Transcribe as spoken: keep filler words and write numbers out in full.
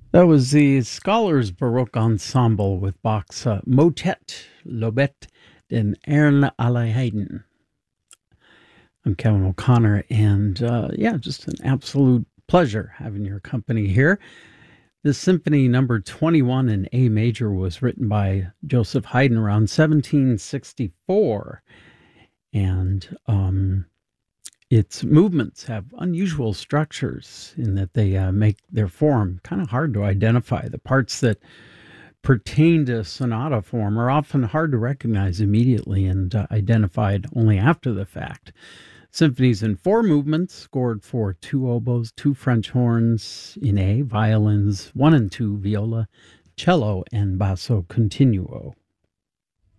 That was the Scholars Baroque Ensemble with Bach's uh, Motet Lobet den Ern alle Heiden. I'm Kevin O'Connor, and uh, yeah, just an absolute pleasure having your company here. This symphony number twenty-one in A major was written by Joseph Haydn around seventeen sixty-four, and um, its movements have unusual structures in that they uh, make their form kind of hard to identify. The parts that pertain to sonata form are often hard to recognize immediately and uh, identified only after the fact. Symphonies in four movements, scored for two oboes, two French horns in A, violins, one and two, viola, cello, and basso continuo.